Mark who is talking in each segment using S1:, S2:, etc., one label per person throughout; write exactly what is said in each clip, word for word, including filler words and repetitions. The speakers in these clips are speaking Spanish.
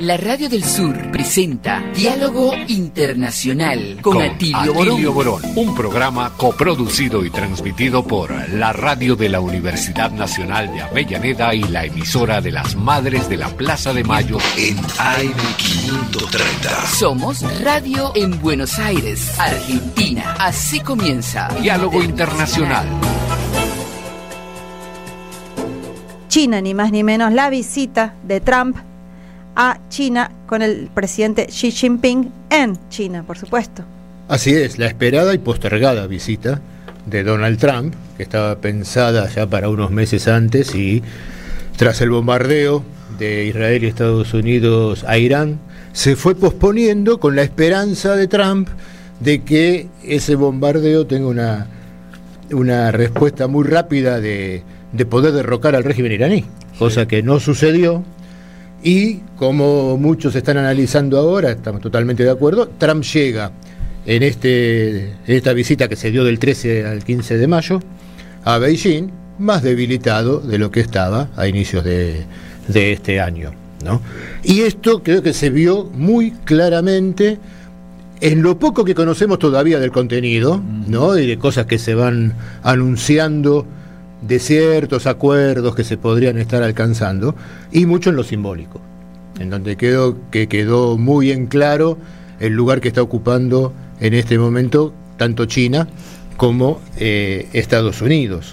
S1: La Radio del Sur presenta Diálogo Internacional con, con Atilio,
S2: Atilio
S1: Borón.
S2: Borón, un programa coproducido y transmitido por la radio de la Universidad Nacional de Avellaneda y la emisora de las Madres de la Plaza de Mayo en A M quinientos treinta.
S1: Somos Radio en Buenos Aires, Argentina. Así comienza
S2: Diálogo Internacional.
S3: China, ni más ni menos, la visita de Trump a China con el presidente Xi Jinping en China, por supuesto.
S4: Así es, la esperada y postergada visita de Donald Trump, que estaba pensada ya para unos meses antes, y tras el bombardeo de Israel y Estados Unidos a Irán, se fue posponiendo con la esperanza de Trump de que ese bombardeo tenga una, una respuesta muy rápida de, de poder derrocar al régimen iraní, cosa que no sucedió. Y como muchos están analizando ahora, estamos totalmente de acuerdo, Trump llega en, este, en esta visita que se dio del trece al quince de mayo a Beijing, más debilitado de lo que estaba a inicios de, de este año, ¿no? Y esto creo que se vio muy claramente en lo poco que conocemos todavía del contenido, ¿no? Y de cosas que se van anunciando, de ciertos acuerdos que se podrían estar alcanzando, y mucho en lo simbólico, en donde quedó, que quedó muy en claro el lugar que está ocupando en este momento tanto China como eh, Estados Unidos.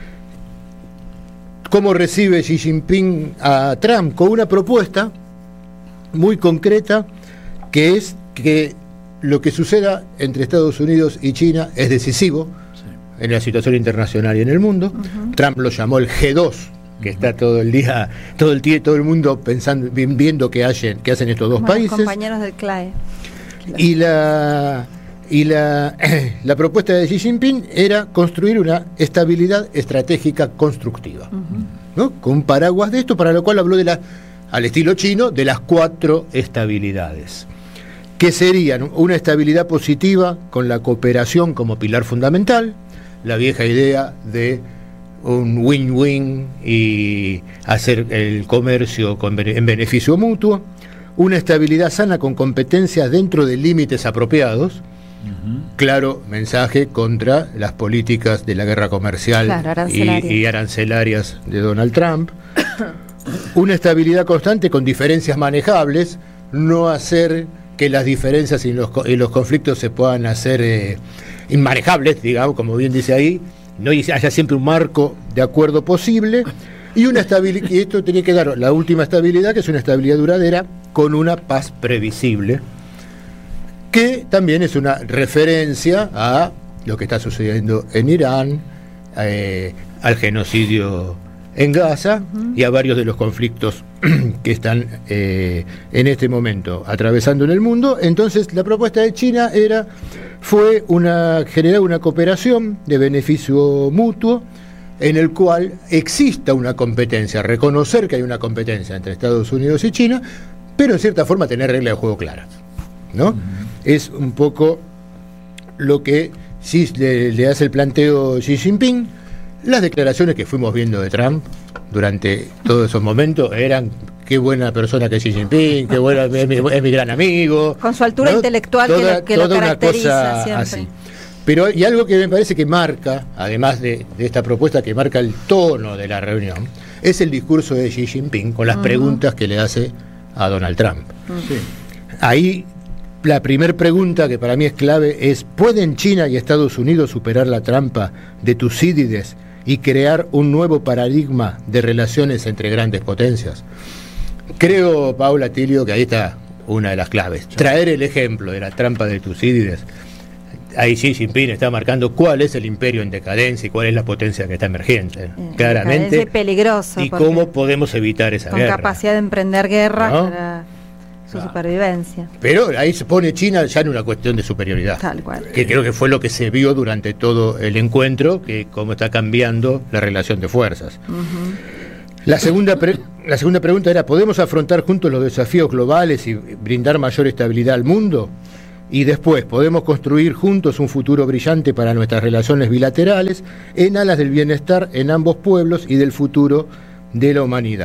S4: ¿Cómo recibe Xi Jinping a Trump? Con una propuesta muy concreta, que es que lo que suceda entre Estados Unidos y China es decisivo en la situación internacional y en el mundo. Uh-huh. Trump lo llamó el G dos, que uh-huh. está todo el día, todo el día, todo el mundo pensando, viendo qué hacen, qué hacen estos dos
S3: Como
S4: países.
S3: Los compañeros del C L A E.
S4: Y la y la, la propuesta de Xi Jinping era construir una estabilidad estratégica constructiva, uh-huh. ¿no? Con un paraguas de esto, para lo cual habló de la, al estilo chino, de las cuatro estabilidades, que serían una estabilidad positiva con la cooperación como pilar fundamental, la vieja idea de un win-win y hacer el comercio con, en beneficio mutuo, una estabilidad sana con competencias dentro de límites apropiados, uh-huh. claro mensaje contra las políticas de la guerra comercial
S3: claro, arancelaria. y,
S4: y arancelarias de Donald Trump, una estabilidad constante con diferencias manejables, no hacer que las diferencias y los, y los conflictos se puedan hacer eh, inmanejables, digamos, como bien dice ahí, no haya siempre un marco de acuerdo posible, y una estabilidad, y esto tenía que dar la última estabilidad, que es una estabilidad duradera con una paz previsible, que también es una referencia a lo que está sucediendo en Irán, eh, al genocidio en Gaza, uh-huh. y a varios de los conflictos que están eh, en este momento atravesando en el mundo. Entonces la propuesta de China era fue una generar una cooperación de beneficio mutuo, en el cual exista una competencia, reconocer que hay una competencia entre Estados Unidos y China, pero en cierta forma tener reglas de juego claras, ¿no? Uh-huh. Es un poco lo que sí le, le hace el planteo Xi Jinping. Las declaraciones que fuimos viendo de Trump durante todos esos momentos eran: qué buena persona que es Xi Jinping, qué buena, es, mi, es mi gran amigo.
S3: Con su altura, ¿no?, intelectual, toda, que, lo, que lo caracteriza siempre. Así.
S4: Pero y algo que me parece que marca, además de, de esta propuesta, que marca el tono de la reunión, es el discurso de Xi Jinping con las uh-huh. preguntas que le hace a Donald Trump. Uh-huh. Sí. Ahí la primera pregunta, que para mí es clave, es: ¿pueden China y Estados Unidos superar la trampa de Tucídides y crear un nuevo paradigma de relaciones entre grandes potencias? Creo, Paula, Atilio, que ahí está una de las claves. Traer el ejemplo de la trampa de Tucídides. Ahí Xi Jinping está marcando cuál es el imperio en decadencia y cuál es la potencia que está emergente, eh, claramente.
S3: Es peligroso.
S4: Y cómo podemos evitar esa
S3: con
S4: guerra.
S3: Con capacidad de emprender guerras, ¿no?, para su
S4: ah.
S3: supervivencia.
S4: Pero ahí se pone China ya en una cuestión de superioridad.
S3: Tal cual.
S4: Que creo que fue lo que se vio durante todo el encuentro, que cómo está cambiando la relación de fuerzas. Uh-huh. La segunda, pre- la segunda pregunta era: ¿podemos afrontar juntos los desafíos globales y brindar mayor estabilidad al mundo? Y después, ¿podemos construir juntos un futuro brillante para nuestras relaciones bilaterales en alas del bienestar en ambos pueblos y del futuro de la humanidad?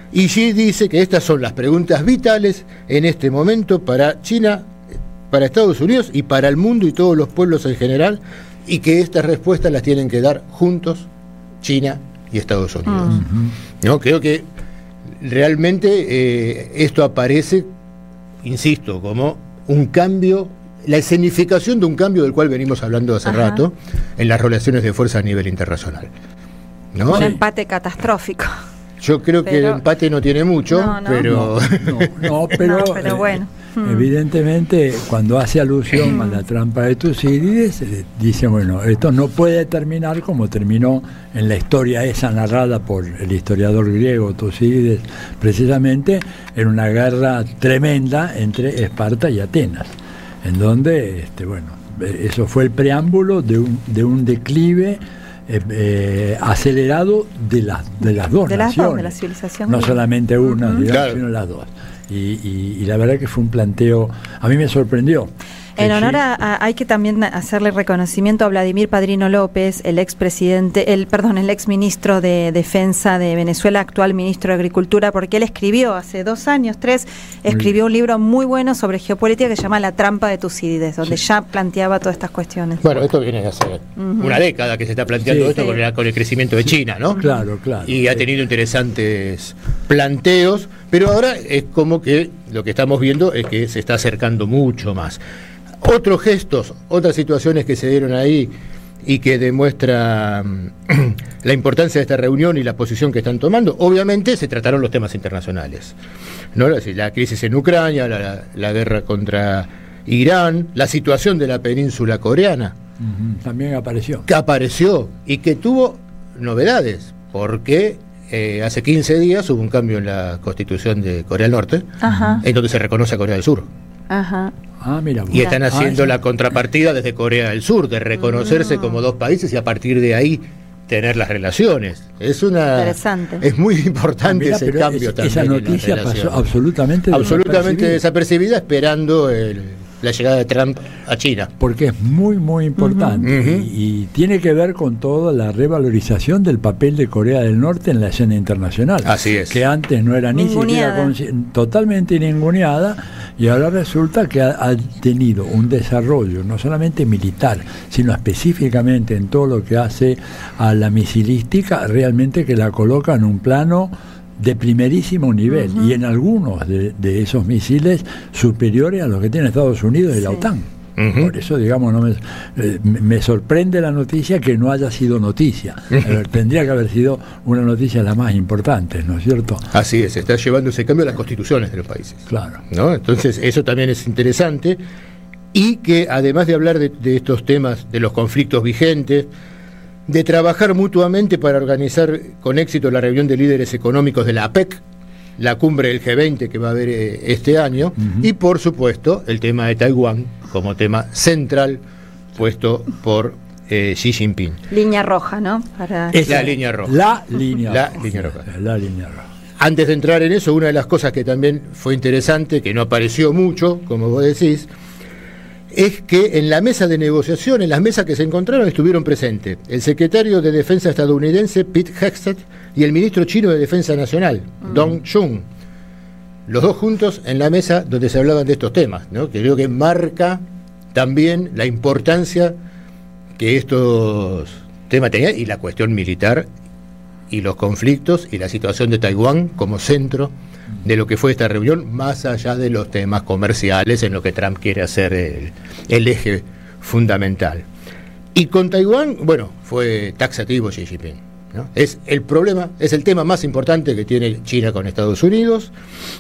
S4: Y Xi dice que estas son las preguntas vitales en este momento para China, para Estados Unidos y para el mundo y todos los pueblos en general, y que estas respuestas las tienen que dar juntos China y Estados Unidos. Uh-huh. ¿No? Creo que realmente eh, esto aparece, insisto, como un cambio, la escenificación de un cambio del cual venimos hablando hace Ajá. rato en las relaciones de fuerza a nivel internacional, ¿no?
S3: Un
S4: sí.
S3: empate catastrófico.
S4: Yo creo pero, que el empate no tiene mucho,
S3: no, no.
S4: pero...
S5: No, no, no, pero,
S3: no, pero bueno.
S5: Eh, evidentemente, cuando hace alusión a la trampa de Tucídides, eh, dice, bueno, esto no puede terminar como terminó en la historia esa narrada por el historiador griego Tucídides, precisamente en una guerra tremenda entre Esparta y Atenas, en donde, este, bueno, eso fue el preámbulo de un, de un declive Eh, eh, acelerado de las de las dos
S3: de las
S5: naciones,
S3: dos, de la civilización,
S5: no solamente una, uh-huh. digamos,
S4: claro.
S5: sino las dos. Y, y, y la verdad que fue un planteo, a mí me sorprendió.
S3: En honor a, a, hay que también hacerle reconocimiento a Vladimir Padrino López, el expresidente, el perdón, el exministro de Defensa de Venezuela, actual ministro de Agricultura, porque él escribió hace dos años, tres, escribió un libro muy bueno sobre geopolítica que se llama La trampa de Tucídides, donde sí. ya planteaba todas estas cuestiones.
S4: Bueno, esto viene de hace uh-huh. una década que se está planteando sí, esto sí. Con, el, con el crecimiento de China, ¿no?
S5: Claro, claro.
S4: Y ha tenido interesantes planteos, pero ahora es como que lo que estamos viendo es que se está acercando mucho más. Otros gestos, otras situaciones que se dieron ahí y que demuestran la importancia de esta reunión y la posición que están tomando, obviamente se trataron los temas internacionales, ¿no? La crisis en Ucrania, la, la guerra contra Irán, la situación de la península coreana.
S5: Uh-huh. También apareció.
S4: Que apareció y que tuvo novedades, porque eh, hace quince días hubo un cambio en la constitución de Corea del Norte, Ajá. en donde se reconoce a Corea del Sur.
S3: Ajá.
S5: Ah, mira,
S4: y están haciendo
S5: ah,
S4: la contrapartida desde Corea del Sur, de reconocerse no. como dos países y a partir de ahí tener las relaciones. Es una
S3: interesante.
S4: Es muy importante ah, mira, ese cambio
S5: es,
S4: también.
S5: Esa noticia pasó absolutamente
S4: absolutamente desapercibida, esperando el, la llegada de Trump a China.
S5: Porque es muy, muy importante uh-huh. y, y tiene que ver con toda la revalorización del papel de Corea del Norte en la escena internacional.
S4: Así es.
S5: Que antes no era ni
S3: ninguneada.
S5: siquiera consci- totalmente ninguneada. Y ahora resulta que ha, ha tenido un desarrollo no solamente militar, sino específicamente en todo lo que hace a la misilística, realmente que la coloca en un plano de primerísimo nivel, uh-huh. y en algunos de, de esos misiles superiores a los que tiene Estados Unidos y sí. la OTAN. Uh-huh. Por eso, digamos, no me, eh, me sorprende la noticia que no haya sido noticia. Uh-huh. Tendría que haber sido una noticia de las más importantes, ¿no es cierto?
S4: Así es, se está llevando ese cambio a las constituciones de los países.
S5: Claro.
S4: ¿No? Entonces, eso también es interesante. Y que además de hablar de, de estos temas, de los conflictos vigentes, de trabajar mutuamente para organizar con éxito la reunión de líderes económicos de la APEC, la cumbre del G veinte que va a haber eh, este año, uh-huh. y por supuesto el tema de Taiwán como tema central puesto por eh, Xi Jinping.
S3: Línea roja, ¿no? Para...
S4: Es la línea roja.
S5: La línea
S4: la
S5: roja.
S4: Línea roja.
S5: La línea roja.
S4: Antes de entrar en eso, una de las cosas que también fue interesante, que no apareció mucho, como vos decís, es que en la mesa de negociación, en las mesas que se encontraron, estuvieron presentes el secretario de Defensa estadounidense, Pete Hegseth, y el ministro chino de Defensa Nacional, mm. Dong Jun. Los dos juntos en la mesa donde se hablaban de estos temas, ¿no? Que creo que marca también la importancia que estos temas tenían y la cuestión militar y los conflictos y la situación de Taiwán como centro de lo que fue esta reunión, más allá de los temas comerciales en lo que Trump quiere hacer el, el eje fundamental. Y con Taiwán, bueno, fue taxativo Xi Jinping, ¿no? Es el problema, es el tema más importante que tiene China con Estados Unidos.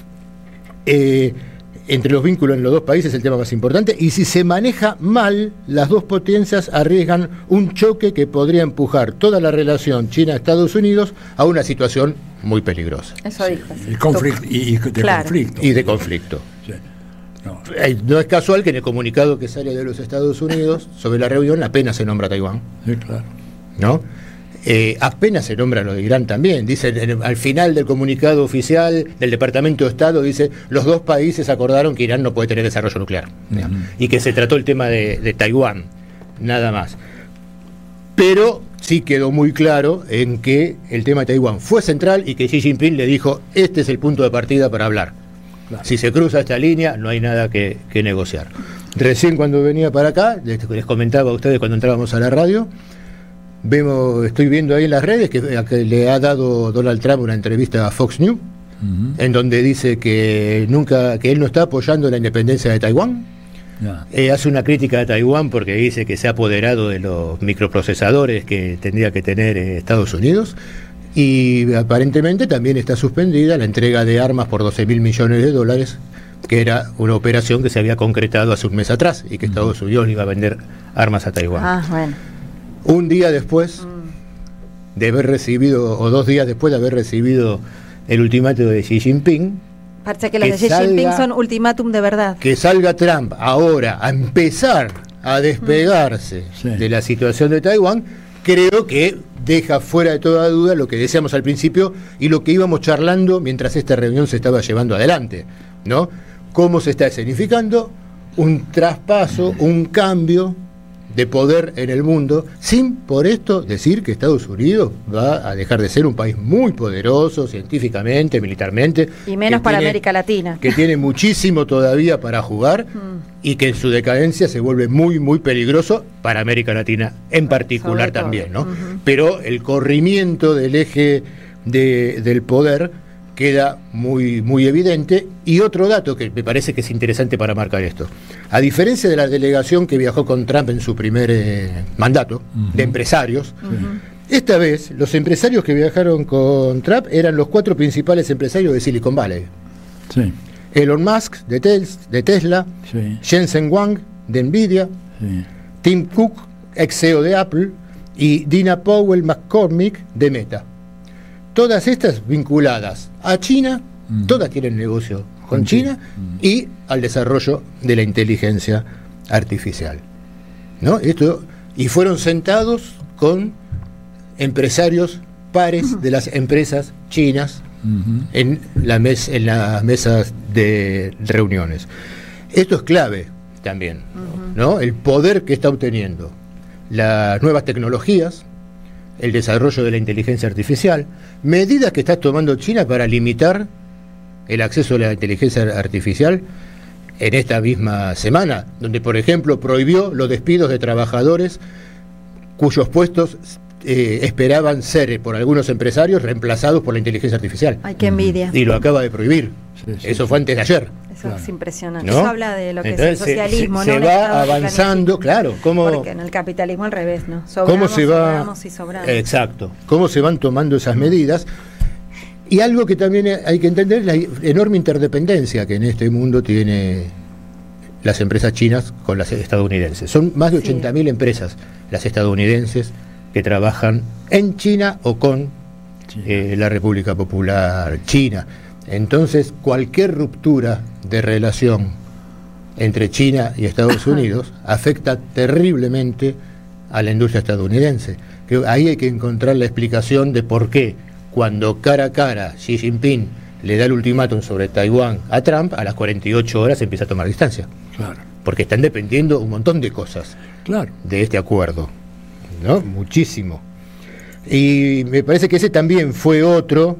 S4: Eh, entre los vínculos en los dos países es el tema más importante, y si se maneja mal, las dos potencias arriesgan un choque que podría empujar toda la relación China-Estados Unidos a una situación muy peligrosa.
S3: Eso dijo.
S5: Sí. Conflicto, y, y de
S3: claro.
S5: conflicto.
S4: Y de conflicto.
S5: Sí. No.
S4: No es casual que en el comunicado que sale de los Estados Unidos sobre la reunión apenas se nombra Taiwán.
S5: Sí, claro.
S4: ¿No? Eh, apenas se nombra lo de Irán también. Dice, al final del comunicado oficial del Departamento de Estado, dice, los dos países acordaron que Irán no puede tener desarrollo nuclear. Uh-huh. Y que se trató el tema de, de Taiwán, nada más. Pero sí quedó muy claro en que el tema de Taiwán fue central y que Xi Jinping le dijo, este es el punto de partida para hablar. Claro. Si se cruza esta línea, no hay nada que, que negociar. Recién cuando venía para acá, les, les comentaba a ustedes cuando entrábamos a la radio, vemos, estoy viendo ahí en las redes que, que le ha dado Donald Trump una entrevista a Fox News, uh-huh. en donde dice que nunca, que él no está apoyando la independencia de Taiwán. Yeah. Eh, hace una crítica a Taiwán porque dice que se ha apoderado de los microprocesadores que tendría que tener eh, Estados Unidos, y aparentemente también está suspendida la entrega de armas por doce mil millones de dólares, que era una operación que se había concretado hace un mes atrás y que uh-huh. Estados Unidos iba a vender armas a Taiwán.
S3: Ah, bueno.
S4: Un día después mm. de haber recibido, o dos días después de haber recibido el ultimátum de Xi Jinping,
S3: parece que los de Xi Jinping son ultimátum de verdad.
S4: Que salga Trump ahora a empezar a despegarse mm. sí. de la situación de Taiwán, creo que deja fuera de toda duda lo que decíamos al principio y lo que íbamos charlando mientras esta reunión se estaba llevando adelante, ¿no? Cómo se está escenificando un traspaso, un cambio de poder en el mundo, sin por esto decir que Estados Unidos va a dejar de ser un país muy poderoso científicamente, militarmente.
S3: Y menos para
S4: tiene,
S3: América Latina.
S4: Que tiene muchísimo todavía para jugar mm. y que en su decadencia se vuelve muy, muy peligroso para América Latina en particular también, ¿no? Uh-huh. Pero el corrimiento del eje de, del poder queda muy, muy evidente. Y otro dato que me parece que es interesante para marcar esto. A diferencia de la delegación que viajó con Trump en su primer eh, mandato, uh-huh. de empresarios, uh-huh. esta vez los empresarios que viajaron con Trump eran los cuatro principales empresarios de Silicon Valley. Sí. Elon Musk, de, Tes- de Tesla, sí. Jensen Huang, de Nvidia, sí. Tim Cook, ex C E O de Apple, y Dina Powell McCormick, de Meta. Todas estas vinculadas a China, mm. todas tienen negocio con China mm. y al desarrollo de la inteligencia artificial, ¿no? Esto, y fueron sentados con empresarios pares de las empresas chinas mm-hmm. en, la mes, en las mesas de reuniones. Esto es clave también, mm-hmm. ¿no? El poder que está obteniendo las nuevas tecnologías, el desarrollo de la inteligencia artificial, medidas que está tomando China para limitar el acceso a la inteligencia artificial en esta misma semana, donde por ejemplo prohibió los despidos de trabajadores cuyos puestos eh, esperaban ser por algunos empresarios reemplazados por la inteligencia artificial.
S3: Ay, qué envidia.
S4: Y lo acaba de prohibir. Sí, sí, Eso sí. fue antes de ayer.
S3: Eso claro. es impresionante.
S4: ¿No?
S3: Eso habla de lo que
S4: Entonces,
S3: es el socialismo,
S4: se,
S3: ¿no?
S4: Se va avanzando, claro. ¿Cómo,
S3: Porque en el capitalismo al revés, ¿no? Sobramos,
S4: ¿Cómo se va?
S3: sobramos y sobramos.
S4: Exacto. ¿Cómo se van tomando esas medidas? Y algo que también hay que entender es la enorme interdependencia que en este mundo tiene las empresas chinas con las estadounidenses. Son más de ochenta mil sí. empresas las estadounidenses que trabajan en China o con eh, la República Popular China. Entonces, cualquier ruptura de relación entre China y Estados Unidos afecta terriblemente a la industria estadounidense. Que ahí hay que encontrar la explicación de por qué, cuando cara a cara Xi Jinping le da el ultimátum sobre Taiwán a Trump, a las cuarenta y ocho horas empieza a tomar distancia. Claro. Porque están dependiendo un montón de cosas claro. de este acuerdo, ¿no? Muchísimo. Y me parece que ese también fue otro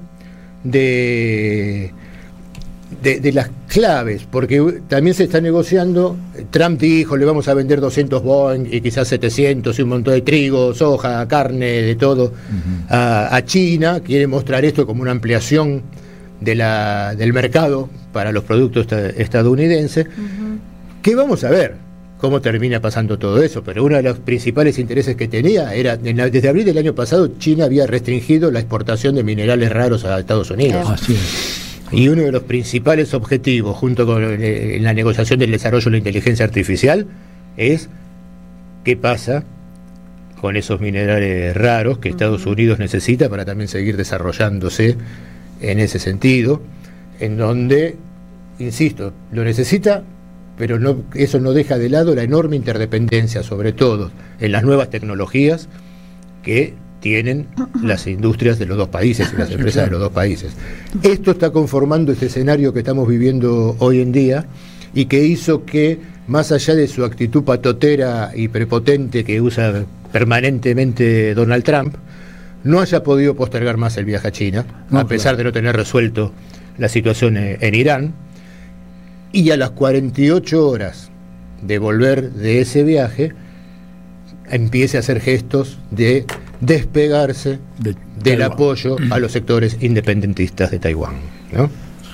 S4: de, de, de las claves, porque también se está negociando. Trump dijo, le vamos a vender doscientos Boeing y quizás setecientos y un montón de trigo, soja, carne, de todo, uh-huh. a, a China. Quiere mostrar esto como una ampliación de la, del mercado para los productos estadounidenses. Uh-huh. Que vamos a ver cómo termina pasando todo eso, pero uno de los principales intereses que tenía era, en la, desde abril del año pasado, China había restringido la exportación de minerales raros a Estados Unidos.
S5: Así es.
S4: Y uno de los principales objetivos, junto con eh, en la negociación del desarrollo de la inteligencia artificial, es qué pasa con esos minerales raros que Estados Unidos necesita para también seguir desarrollándose en ese sentido, en donde, insisto, lo necesita, pero no, eso no deja de lado la enorme interdependencia, sobre todo en las nuevas tecnologías que tienen las industrias de los dos países y las empresas de los dos países. Esto está conformando este escenario que estamos viviendo hoy en día y que hizo que, más allá de su actitud patotera y prepotente que usa permanentemente Donald Trump, no haya podido postergar más el viaje a China, no, a pesar claro. de no tener resuelto la situación en Irán, y a las cuarenta y ocho horas de volver de ese viaje empiece a hacer gestos de despegarse de del Taiwán. Apoyo a los sectores independentistas de Taiwán, ¿no?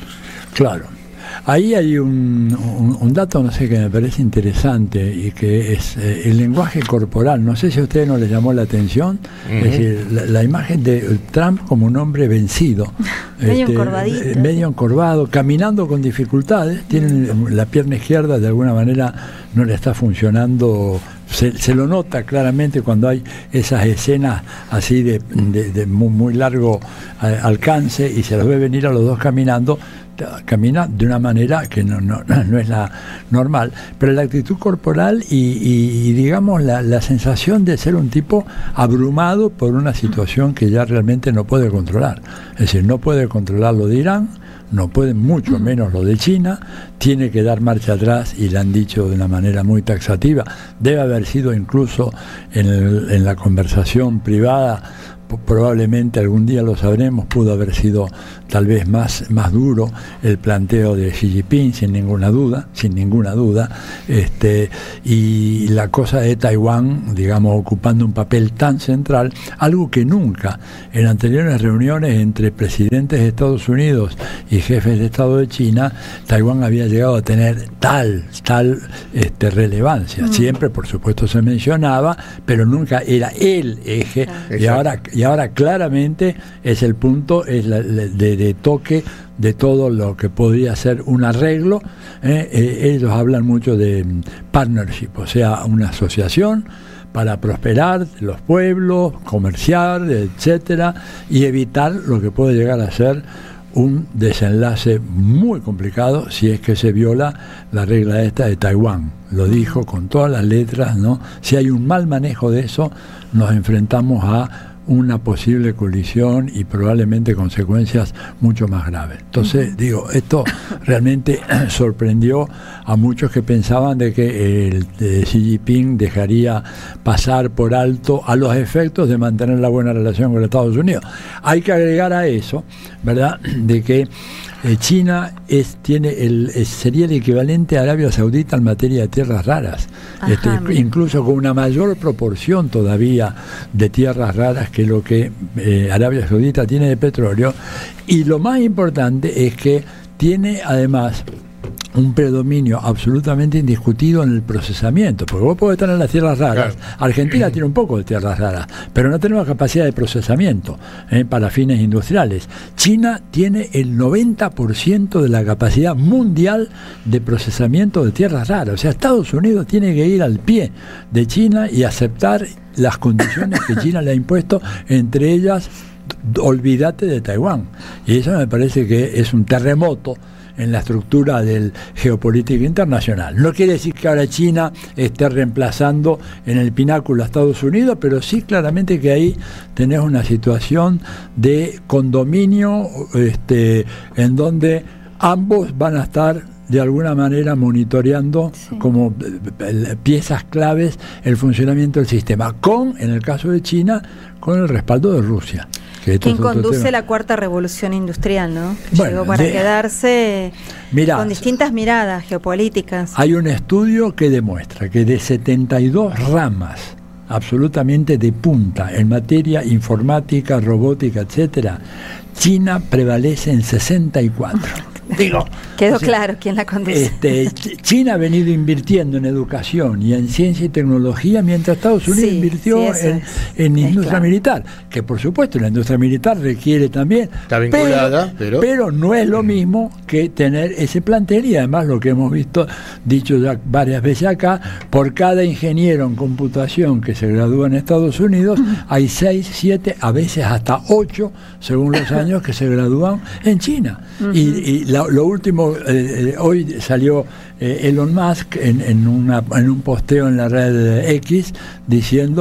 S5: Claro. Ahí hay un, un, un dato, no sé, que me parece interesante, y que es eh, el lenguaje corporal. No sé si a usted no le llamó la atención. Uh-huh. Es decir, la, la imagen de Trump como un hombre vencido.
S3: medio
S5: este,
S3: encorvadito.
S5: Medio encorvado, caminando con dificultades. Tiene la pierna izquierda, de alguna manera, no le está funcionando. Se, se lo nota claramente cuando hay esas escenas así de, de, de muy, muy largo eh, alcance, y se los ve venir a los dos caminando. Camina de una manera que no, no, no es la normal, pero la actitud corporal y, y, y digamos la, la sensación de ser un tipo abrumado por una situación que ya realmente no puede controlar. Es decir, no puede controlar lo de Irán, no puede mucho menos lo de China, tiene que dar marcha atrás, y le han dicho de una manera muy taxativa. Debe haber sido incluso en, el, en la conversación privada, probablemente algún día lo sabremos, pudo haber sido tal vez más, más duro el planteo de Xi Jinping, sin ninguna duda, sin ninguna duda, este, y la cosa de Taiwán, digamos, ocupando un papel tan central, algo que nunca en anteriores reuniones entre presidentes de Estados Unidos y jefes de Estado de China, Taiwán había llegado a tener tal, tal este, relevancia. Mm. Siempre, por supuesto, se mencionaba, pero nunca era el eje, claro. y ahora y ahora claramente es el punto, es la, la, de, de toque de todo lo que podría ser un arreglo. eh, eh, ellos hablan mucho de partnership, o sea, una asociación para prosperar los pueblos, comerciar, etcétera, y evitar lo que puede llegar a ser un desenlace muy complicado si es que se viola la regla esta de Taiwán. Lo dijo con todas las letras, ¿no? Si hay un mal manejo de eso, nos enfrentamos a una posible colisión y probablemente consecuencias mucho más graves. Entonces, uh-huh. digo, esto realmente sorprendió a muchos que pensaban de que el de Xi Jinping dejaría pasar por alto a los efectos de mantener la buena relación con Estados Unidos. Hay que agregar a eso, ¿verdad?, de que eh, China es tiene el es, sería el equivalente a Arabia Saudita en materia de tierras raras, este, incluso con una mayor proporción todavía de tierras raras que lo que eh, Arabia Saudita tiene de petróleo. Y lo más importante es que tiene además un predominio absolutamente indiscutido en el procesamiento, porque vos podés tener las tierras raras. Claro. Argentina tiene un poco de tierras raras, pero no tenemos capacidad de procesamiento eh, para fines industriales. China tiene el noventa por ciento de la capacidad mundial de procesamiento de tierras raras. O sea, Estados Unidos tiene que ir al pie de China y aceptar las condiciones que China le ha impuesto, entre ellas, olvídate de Taiwán. Y eso me parece que es un terremoto en la estructura del geopolítica internacional. No quiere decir que ahora China esté reemplazando en el pináculo a Estados Unidos, pero sí claramente que ahí tenés una situación de condominio, este, en donde ambos van a estar de alguna manera monitoreando, sí, como piezas claves el funcionamiento del sistema, con, en el caso de China, con el respaldo de Rusia.
S3: Quien conduce la cuarta revolución industrial, ¿no?
S5: Bueno,
S3: llegó para
S5: de,
S3: quedarse
S5: mirá,
S3: con distintas miradas geopolíticas.
S5: Hay un estudio que demuestra que de setenta y dos ramas absolutamente de punta en materia informática, robótica, etcétera, China prevalece en sesenta y cuatro. Digo,
S3: quedó
S5: o sea,
S3: claro quién la conduce.
S5: Este, China ha venido invirtiendo en educación y en ciencia y tecnología, mientras Estados Unidos sí, invirtió sí, en, en industria claro. militar, que por supuesto la industria militar requiere también,
S4: está vinculada,
S5: pero,
S4: pero...
S5: pero no es lo mismo que tener ese plantel. Y además, lo que hemos visto, dicho ya varias veces acá, por cada ingeniero en computación que se gradúa en Estados Unidos, uh-huh. hay seis, siete, a veces hasta ocho, según los años, que se gradúan en China. Uh-huh. y, y Lo, lo último, eh, hoy salió eh, Elon Musk en, en, una, en un posteo en la red X diciendo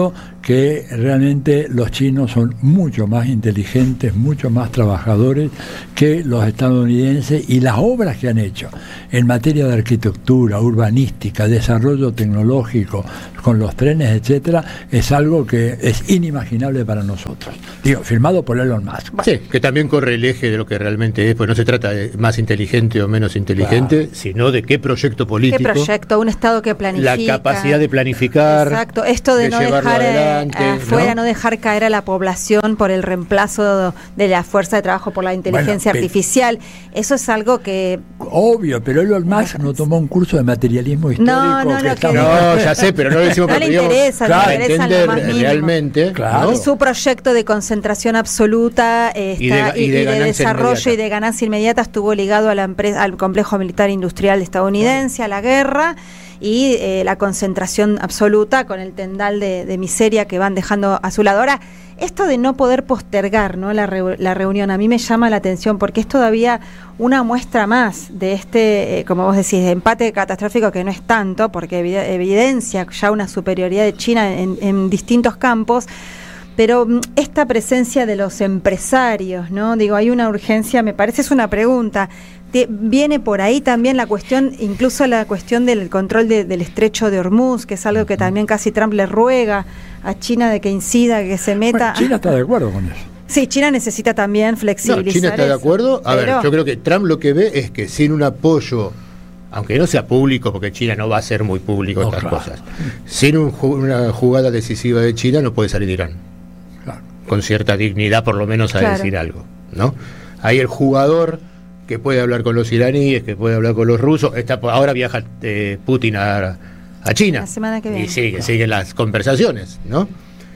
S5: que realmente los chinos son mucho más inteligentes, mucho más trabajadores que los estadounidenses, y las obras que han hecho en materia de arquitectura, urbanística, desarrollo tecnológico, con los trenes, etcétera, es algo que es inimaginable para nosotros. Digo, firmado por Elon Musk.
S4: Sí, que también corre el eje de lo que realmente es, pues no se trata de más inteligente o menos inteligente, claro, sino de qué proyecto político.
S3: ¿Qué proyecto? Un Estado que planifica.
S4: La capacidad de planificar.
S3: Exacto. Esto de, de no dejar adelante, afuera, ¿no? no dejar caer a la población por el reemplazo de la fuerza de trabajo por la inteligencia bueno, artificial. Eso es algo que...
S5: Obvio, pero Elon Musk no tomó un curso de materialismo histórico.
S3: No, no,
S5: que
S3: no,
S5: está...
S3: que...
S4: no ya sé, pero no le decimos
S3: no le interesa,
S4: claro,
S3: le interesa
S4: entender
S3: lo más mínimo.
S4: Realmente.
S5: Claro.
S3: Y su proyecto de concentración absoluta está,
S4: y de, y de,
S3: y de desarrollo
S4: inmediata.
S3: y de ganancia inmediata estuvo ligado a la empresa, al complejo militar industrial estadounidense, a la guerra, y eh, la concentración absoluta con el tendal de, de miseria que van dejando a su lado. Ahora, esto de no poder postergar, ¿no? la, re, la reunión, a mí me llama la atención porque es todavía una muestra más de este, eh, como vos decís, de empate catastrófico, que no es tanto, porque evidencia ya una superioridad de China en, en distintos campos. Pero esta presencia de los empresarios, ¿no? Digo, hay una urgencia, me parece, es una pregunta. Te, viene por ahí también la cuestión, incluso la cuestión del control de, del estrecho de Hormuz, que es algo que también casi Trump le ruega a China de que incida, que se meta.
S5: Bueno, China está de acuerdo con eso.
S3: Sí, China necesita también flexibilizar.
S4: No, China está
S3: eso,
S4: de acuerdo. A
S3: pero...
S4: ver, yo creo que Trump lo que ve es que sin un apoyo, aunque no sea público, porque China no va a ser muy público no, estas claro. cosas, sin un, una jugada decisiva de China no puede salir Irán. Claro. Con cierta dignidad, por lo menos, a claro. decir algo, ¿no? Hay el jugador que puede hablar con los iraníes, que puede hablar con los rusos. Está, ahora viaja eh, Putin a, a China.
S3: La semana que viene.
S4: Y sigue, claro. siguen las conversaciones, ¿no?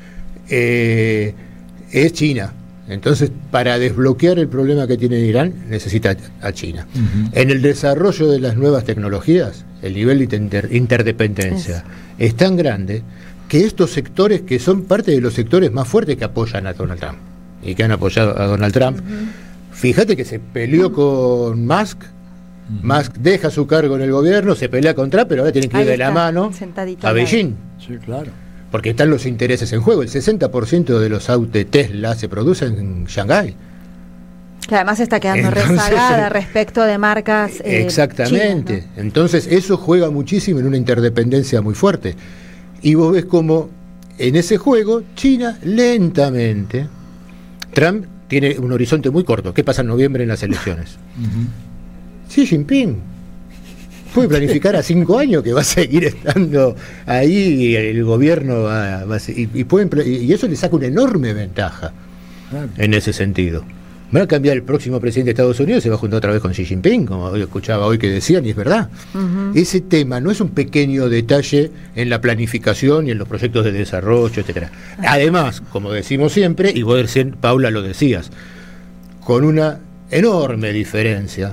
S4: Eh, es China. Entonces, para desbloquear el problema que tiene Irán, necesita a China. Uh-huh. En el desarrollo de las nuevas tecnologías, el nivel de inter- interdependencia es. es tan grande que estos sectores, que son parte de los sectores más fuertes que apoyan a Donald Trump y que han apoyado a Donald Trump, uh-huh. fíjate que se peleó con Musk, uh-huh. Musk deja su cargo en el gobierno, se pelea con Trump, pero ahora tienen que ir Ahí de la mano a Beijing.
S5: Sí, claro.
S4: Porque están los intereses en juego. El sesenta por ciento de los autos Tesla se producen en Shanghái.
S3: Que además está quedando Entonces, rezagada respecto de marcas eh,
S4: exactamente.
S3: chinas, ¿no?
S4: Entonces eso juega muchísimo en una interdependencia muy fuerte. Y vos ves como en ese juego China lentamente, Trump tiene un horizonte muy corto. ¿Qué pasa en noviembre en las elecciones? Uh-huh. Xi Jinping puede planificar a cinco años que va a seguir estando ahí y el gobierno va, va a, y, y, pueden, y eso le saca una enorme ventaja claro. en ese sentido. Va a cambiar el próximo presidente de Estados Unidos, se va a juntar otra vez con Xi Jinping, como escuchaba hoy que decían, y es verdad. Uh-huh. Ese tema no es un pequeño detalle en la planificación y en los proyectos de desarrollo, etcétera. Además, como decimos siempre, y vos recién, Paula, lo decías, con una enorme diferencia,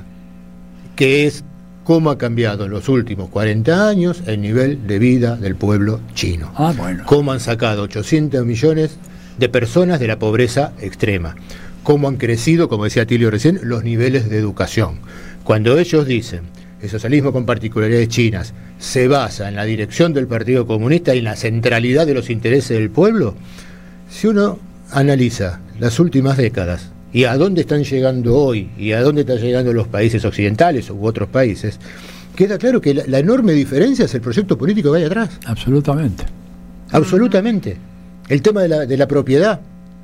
S4: que es cómo ha cambiado en los últimos cuarenta años el nivel de vida del pueblo chino.
S5: Ah, bueno.
S4: Cómo han sacado ochocientos millones de personas de la pobreza extrema. Cómo han crecido, como decía Tilio recién, los niveles de educación. Cuando ellos dicen el socialismo con particularidades chinas se basa en la dirección del Partido Comunista y en la centralidad de los intereses del pueblo, si uno analiza las últimas décadas y a dónde están llegando hoy y a dónde están llegando los países occidentales u otros países, queda claro que la, la enorme diferencia es el proyecto político que hay atrás.
S5: Absolutamente.
S4: Absolutamente. El tema de la, de la propiedad.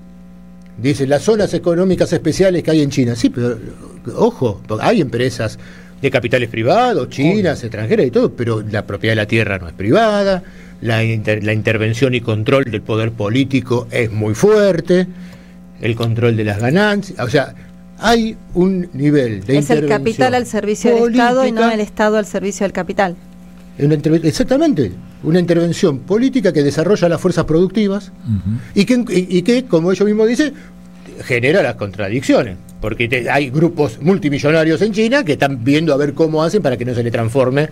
S4: Dice, las zonas económicas especiales que hay en China. Sí, pero ojo, hay empresas de capitales privados, chinas, oh. extranjeras y todo, pero la propiedad de la tierra no es privada, la, inter, la intervención y control del poder político es muy fuerte, el control de las ganancias, o sea, hay un nivel de
S3: es intervención. Es el capital al servicio política, del Estado y no el Estado al servicio del capital.
S4: Una interve- exactamente, una intervención política que desarrolla las fuerzas productivas uh-huh. y, que, y, y que, como ellos mismos dicen, genera las contradicciones, porque te, hay grupos multimillonarios en China que están viendo a ver cómo hacen para que no se le transforme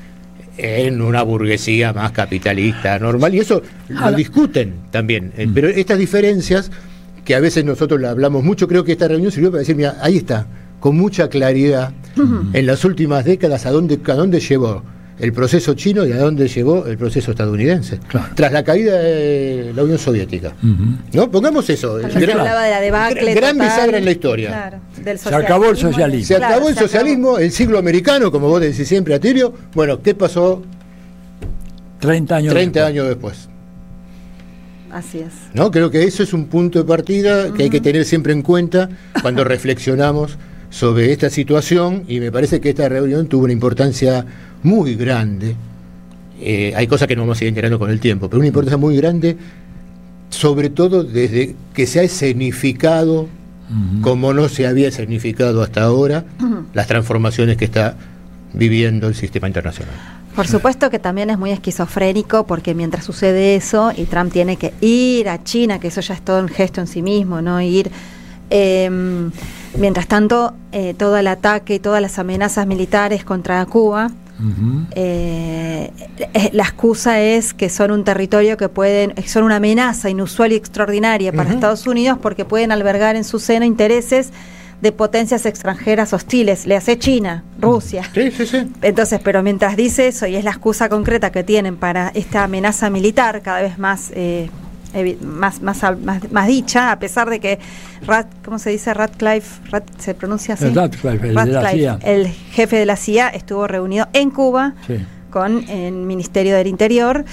S4: en una burguesía más capitalista normal, y eso lo discuten también, uh-huh. pero estas diferencias que a veces nosotros la hablamos mucho, creo que esta reunión sirvió para decir, mira, ahí está, con mucha claridad, uh-huh. en las últimas décadas, a dónde, a dónde llevó el proceso chino y a dónde llegó el proceso estadounidense, claro. tras la caída de la Unión Soviética. Uh-huh. ¿No? Pongamos eso.
S3: Se gran, hablaba de la debacle
S4: gran bisagra en la historia.
S3: Claro, del
S5: se acabó el socialismo.
S4: Se
S3: claro,
S4: acabó el
S3: se
S4: socialismo,
S3: acabó.
S4: El siglo americano, como vos decís siempre, Atilio. Bueno, ¿qué pasó?
S5: treinta años
S4: treinta
S5: después.
S4: años después.
S3: Así es.
S4: ¿No? Creo que eso es un punto de partida que uh-huh. hay que tener siempre en cuenta cuando reflexionamos sobre esta situación, y me parece que esta reunión tuvo una importancia muy grande. Eh, hay cosas que no vamos a ir enterando con el tiempo, pero una importancia muy grande, sobre todo desde que se ha escenificado, uh-huh. como no se había escenificado hasta ahora, uh-huh. las transformaciones que está viviendo el sistema internacional.
S3: Por supuesto que también es muy esquizofrénico, porque mientras sucede eso y Trump tiene que ir a China, que eso ya es todo un gesto en sí mismo, ¿no? Ir... Eh, mientras tanto, eh, todo el ataque y todas las amenazas militares contra Cuba, uh-huh. eh, eh, la excusa es que son un territorio que pueden, son una amenaza inusual y extraordinaria para uh-huh. Estados Unidos, porque pueden albergar en su seno intereses de potencias extranjeras hostiles, le hace China, Rusia.
S4: Sí, sí, sí.
S3: Entonces, pero mientras dice eso, y es la excusa concreta que tienen para esta amenaza militar cada vez más eh, Más, más, más, más dicha, a pesar de que Rat, ¿cómo se dice? Ratcliffe, Rat, ¿se pronuncia así?
S5: El Ratcliffe, el,
S3: Ratcliffe,
S5: de la C I A.
S3: El jefe de la C I A estuvo reunido en Cuba sí. con el Ministerio del Interior.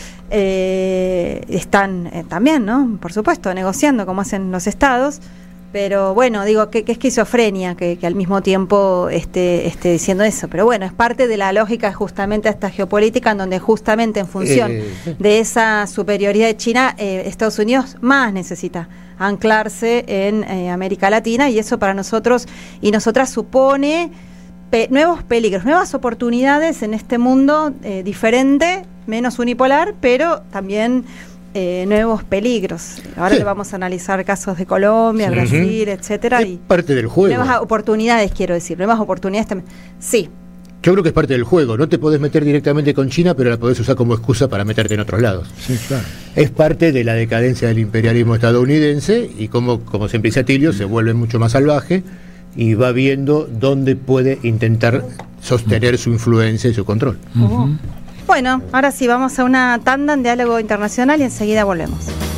S3: Eh, están eh, también, ¿no? Por supuesto, negociando como hacen los estados. Pero bueno, digo, qué esquizofrenia que, que al mismo tiempo esté, esté diciendo eso. Pero bueno, es parte de la lógica justamente de esta geopolítica, en donde justamente en función eh, de esa superioridad de China, eh, Estados Unidos más necesita anclarse en eh, América Latina, y eso para nosotros y nosotras supone pe- nuevos peligros, nuevas oportunidades en este mundo eh, diferente, menos unipolar, pero también... Eh, nuevos peligros. Ahora sí. le vamos a analizar casos de Colombia, sí. Brasil, uh-huh. etcétera.
S4: Es
S3: y
S4: parte del juego.
S3: Nuevas oportunidades, quiero decir, nuevas oportunidades también. Sí.
S4: Yo creo que es parte del juego. No te podés meter directamente con China, pero la podés usar como excusa para meterte en otros lados.
S5: Sí, claro.
S4: Es parte de la decadencia del imperialismo estadounidense, y como, como siempre dice Atilio, se vuelve mucho más salvaje y va viendo dónde puede intentar sostener su influencia y su control.
S3: Uh-huh. Bueno, ahora sí, vamos a una tanda en diálogo internacional y enseguida volvemos.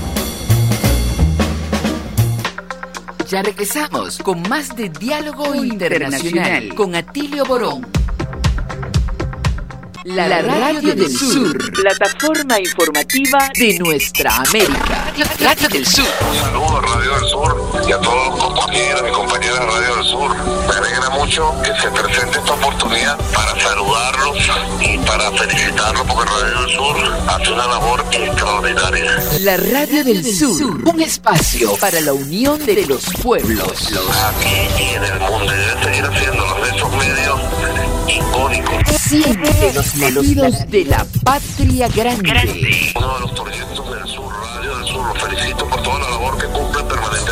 S1: Ya regresamos con más de Diálogo Internacional con Atilio Borón. La, la radio, radio del sur, sur, plataforma informativa de nuestra América. Radio del Sur.
S6: Un saludo a Radio del Sur y a todos los compañeros y compañeras de Radio del Sur. Me alegra mucho que se presente esta oportunidad para saludarlos y para felicitarlos, porque Radio del Sur hace una labor extraordinaria.
S1: La Radio del Sur, un espacio para la unión de los pueblos.
S6: Aquí y en el mundo, y debe seguir haciéndolo de esos medios icónicos.
S1: Siempre los latidos de la patria grande. grande.
S6: Uno de los proyectos del Sur, Radio del Sur, los felicito por toda la labor que cumplen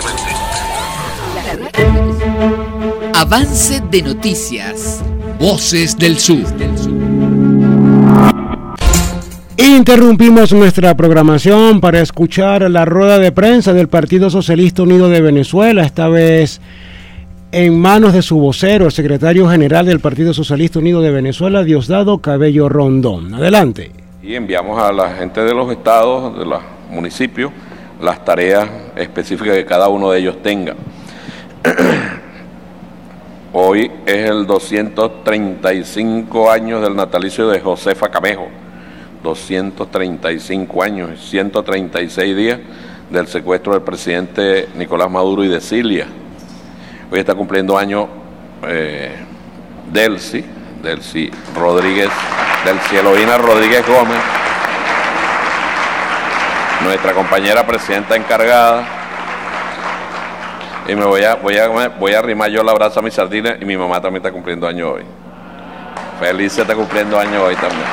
S6: permanentemente.
S1: Avance de noticias. Voces del Sur.
S7: Interrumpimos nuestra programación para escuchar la rueda de prensa del Partido Socialista Unido de Venezuela, esta vez en manos de su vocero, el secretario general del Partido Socialista Unido de Venezuela, Diosdado Cabello Rondón. Adelante.
S8: Y enviamos a la gente de los estados, de los municipios, las tareas específicas que cada uno de ellos tenga. Hoy es el doscientos treinta y cinco años del natalicio de Josefa Camejo, doscientos treinta y cinco años, ciento treinta y seis días del secuestro del presidente Nicolás Maduro y de Cilia. Hoy está cumpliendo año eh, Delcy, Delcy Rodríguez, Delcy Eloína Rodríguez Gómez, nuestra compañera presidenta encargada. Y me voy a, voy a, voy a arrimar yo la brasa a mi sardina, y mi mamá también está cumpliendo año hoy. Feliz está cumpliendo año hoy también.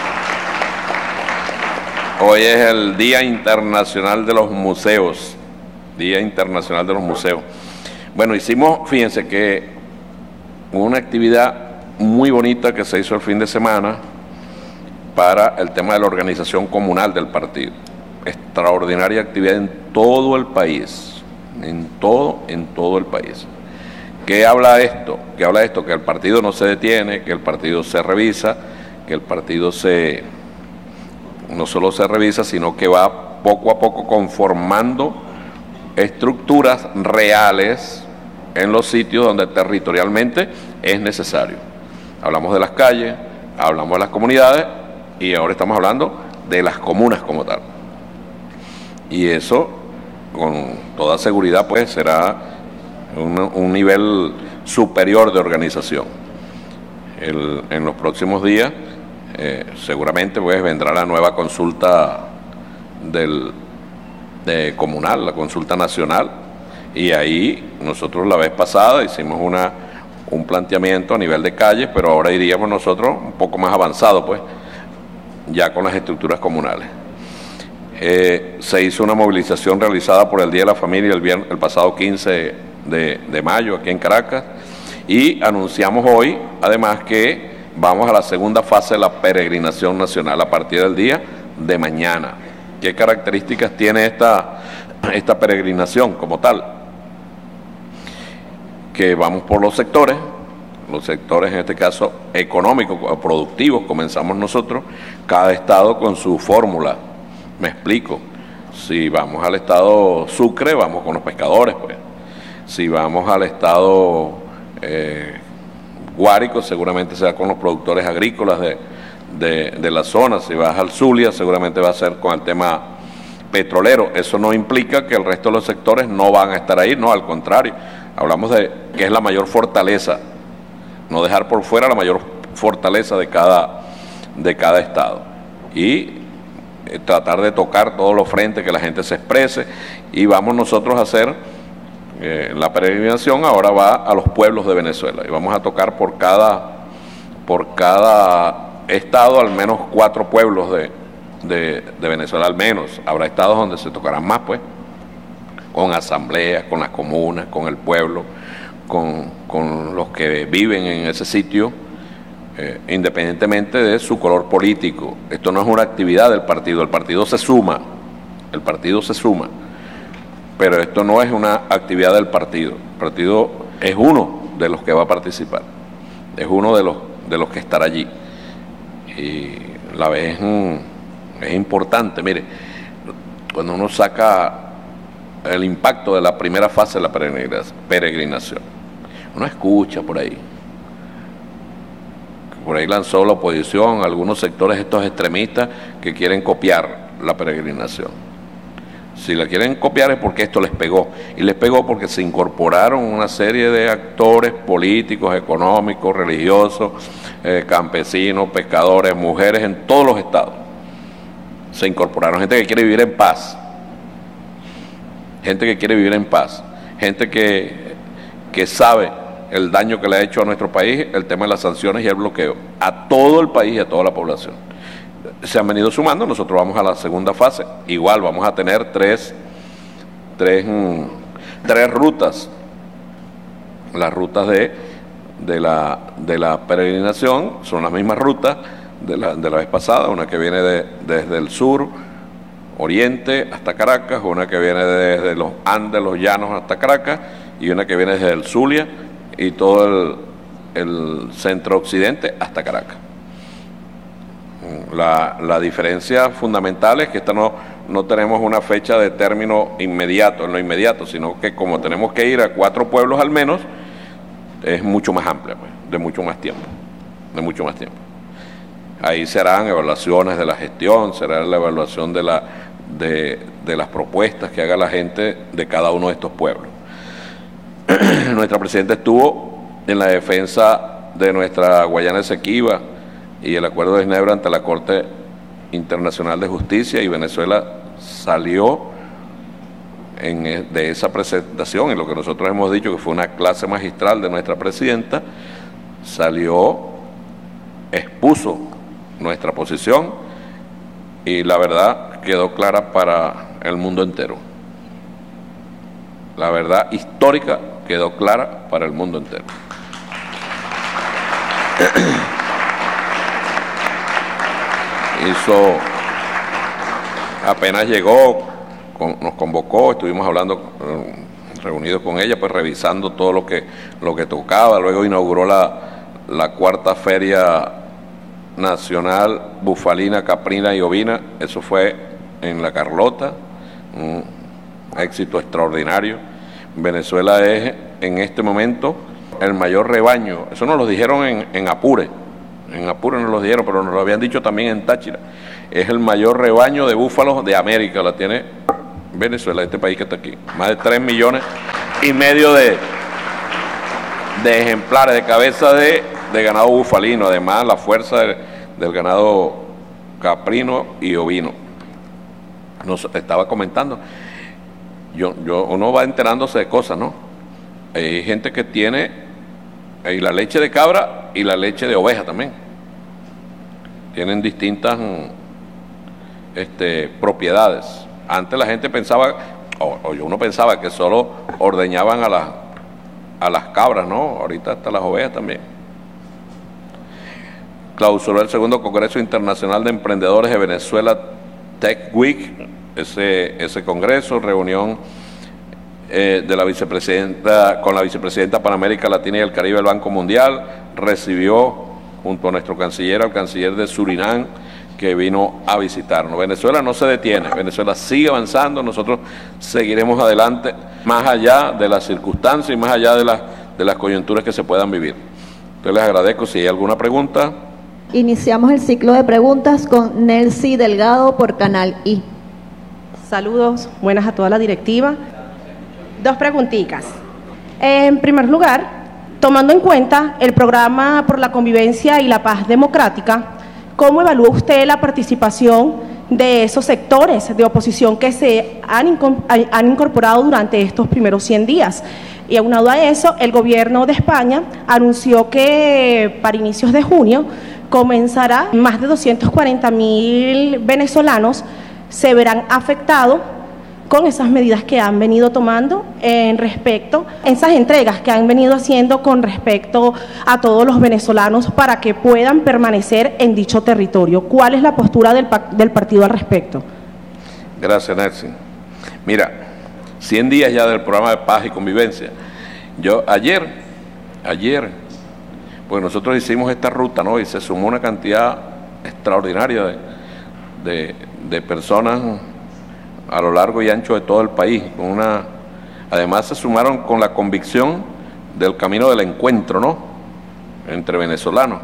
S8: Hoy es el Día Internacional de los Museos, Día Internacional de los Museos. Bueno, hicimos, fíjense que una actividad muy bonita que se hizo el fin de semana para el tema de la organización comunal del partido. Extraordinaria actividad en todo el país, en todo, en todo el país. ¿Qué habla esto? ¿Qué habla esto? Que el partido no se detiene, que el partido se revisa, que el partido se no solo se revisa, sino que va poco a poco conformando estructuras reales en los sitios donde territorialmente es necesario. Hablamos de las calles, hablamos de las comunidades y ahora estamos hablando de las comunas como tal. Y eso, con toda seguridad, pues será un, un nivel superior de organización. El, en los próximos días, eh, seguramente pues vendrá la nueva consulta del de comunal, la consulta nacional, y ahí nosotros la vez pasada hicimos una un planteamiento a nivel de calles, pero ahora iríamos nosotros un poco más avanzado, pues, ya con las estructuras comunales. Eh, se hizo una movilización realizada por el Día de la Familia el, viernes, el pasado quince de, de mayo aquí en Caracas, y anunciamos hoy, además, que vamos a la segunda fase de la peregrinación nacional a partir del día de mañana. ¿Qué características tiene esta, esta peregrinación como tal? Que vamos por los sectores, los sectores en este caso económicos, productivos, comenzamos nosotros, cada estado con su fórmula. Me explico. Si vamos al estado Sucre, vamos con los pescadores, pues. Si vamos al estado eh, Guárico, seguramente será con los productores agrícolas de, de, de la zona. Si vas al Zulia, seguramente va a ser con el tema petrolero. Eso no implica que el resto de los sectores no van a estar ahí, no, al contrario. Hablamos de que es la mayor fortaleza, no dejar por fuera la mayor fortaleza de cada, de cada estado. Y eh, tratar de tocar todos los frentes, que la gente se exprese, y vamos nosotros a hacer, eh, la peregrinación ahora va a los pueblos de Venezuela, y vamos a tocar por cada, por cada estado al menos cuatro pueblos de, de, de Venezuela, al menos. Habrá estados donde se tocarán más, pues, con asambleas, con las comunas, con el pueblo, con, con los que viven en ese sitio, eh, independientemente de su color político. Esto no es una actividad del partido, el partido se suma, el partido se suma, pero esto no es una actividad del partido. El partido es uno de los que va a participar, es uno de los, de los que estará allí. Y la vez es, es importante, mire, cuando uno saca el impacto de la primera fase de la peregrinación, uno escucha por ahí, por ahí lanzó la oposición, algunos sectores estos extremistas que quieren copiar la peregrinación. Si la quieren copiar es porque esto les pegó, y les pegó porque se incorporaron una serie de actores políticos, económicos, religiosos, eh, campesinos, pescadores, mujeres en todos los estados. Se incorporaron gente que quiere vivir en paz, gente que quiere vivir en paz, gente que, que sabe el daño que le ha hecho a nuestro país el tema de las sanciones y el bloqueo, a todo el país y a toda la población. Se han venido sumando, nosotros vamos a la segunda fase, igual vamos a tener tres, tres, tres rutas, las rutas de, de, la, de la peregrinación son las mismas rutas de la, de la vez pasada, una que viene de, desde el sur, oriente hasta Caracas, una que viene desde los Andes, los Llanos hasta Caracas, y una que viene desde el Zulia y todo el, el centro occidente hasta Caracas. La, la diferencia fundamental es que esta no, no tenemos una fecha de término inmediato, en lo inmediato, sino que como tenemos que ir a cuatro pueblos al menos, es mucho más amplia, pues, de mucho más tiempo, de mucho más tiempo. Ahí serán evaluaciones de la gestión, será la evaluación de, la, de, de las propuestas que haga la gente de cada uno de estos pueblos. Nuestra presidenta estuvo en la defensa de nuestra Guayana Esequiba y el Acuerdo de Ginebra ante la Corte Internacional de Justicia, y Venezuela salió en, de esa presentación, en lo que nosotros hemos dicho que fue una clase magistral de nuestra presidenta, salió, expuso nuestra posición y la verdad quedó clara para el mundo entero. La verdad histórica quedó clara para el mundo entero. Hizo, apenas llegó, con, nos convocó, estuvimos hablando, reunidos con ella, pues revisando todo lo que, lo que tocaba. Luego inauguró la, la cuarta feria nacional bufalina, caprina y ovina, eso fue en La Carlota, un éxito extraordinario. Venezuela es en este momento el mayor rebaño, eso nos lo dijeron en, en Apure, en Apure nos lo dijeron, pero nos lo habían dicho también en Táchira, es el mayor rebaño de búfalos de América, la tiene Venezuela, este país que está aquí, más de tres millones y medio de, de ejemplares de cabeza de, de ganado bufalino, además la fuerza de, del ganado caprino y ovino. Nos estaba comentando, yo, yo, uno va enterándose de cosas, ¿no? Hay gente que tiene y la leche de cabra y la leche de oveja también. Tienen distintas este, propiedades. Antes la gente pensaba, o, o uno pensaba que solo ordeñaban a, la, a las cabras, ¿no? Ahorita hasta las ovejas también. Clausuró el segundo Congreso Internacional de Emprendedores de Venezuela Tech Week, ese, ese congreso, reunión eh, de la vicepresidenta, con la vicepresidenta para América Latina y el Caribe del Banco Mundial, recibió junto a nuestro canciller, al canciller de Surinam, que vino a visitarnos. Venezuela no se detiene, Venezuela sigue avanzando, nosotros seguiremos adelante, más allá de las circunstancias y más allá de las, de las coyunturas que se puedan vivir. Entonces les agradezco, si hay alguna pregunta.
S9: Iniciamos el ciclo de preguntas con Nelcy Delgado por Canal I.
S10: Saludos, buenas a toda la directiva. Dos preguntitas. En primer lugar, tomando en cuenta el programa por la convivencia y la paz democrática, ¿cómo evalúa usted la participación de esos sectores de oposición que se han, han incorporado durante estos primeros cien días? Y aunado a eso, el gobierno de España anunció que para inicios de junio comenzará, más de doscientos cuarenta mil venezolanos se verán afectados con esas medidas que han venido tomando en respecto, esas entregas que han venido haciendo con respecto a todos los venezolanos para que puedan permanecer en dicho territorio. ¿Cuál es la postura del, del partido al respecto?
S8: Gracias, Nelson. Mira, cien días ya del programa de paz y convivencia. Yo ayer, ayer, pues nosotros hicimos esta ruta, ¿no? Y se sumó una cantidad extraordinaria de, de, de personas a lo largo y ancho de todo el país. Con una, además se sumaron con la convicción del camino del encuentro, ¿no? Entre venezolanos.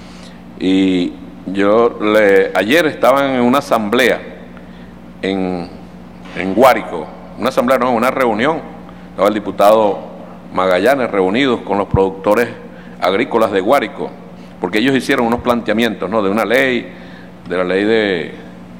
S8: Y yo le, ayer estaban en una asamblea en, en Guárico, una asamblea, no, una reunión. Estaba el diputado Magallanes reunidos con los productores agrícolas de Guárico, porque ellos hicieron unos planteamientos, ¿no? De una ley, de la ley de